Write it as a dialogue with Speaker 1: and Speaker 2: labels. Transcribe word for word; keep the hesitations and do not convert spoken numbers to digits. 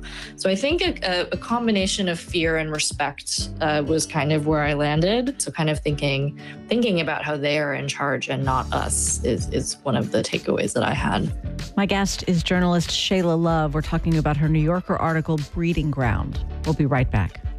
Speaker 1: So I think a, a combination of fear and respect uh, was kind of where I landed. So kind of thinking thinking about how they are in charge and not us is, is one of the takeaways that I had.
Speaker 2: My guest is journalist Shayla Love. We're talking about her New Yorker article, Breeding Ground. We'll be right back.